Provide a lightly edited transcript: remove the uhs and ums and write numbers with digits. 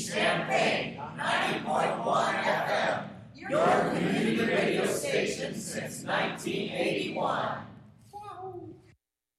Champaign, 90.1 FM, your community radio station since 1981.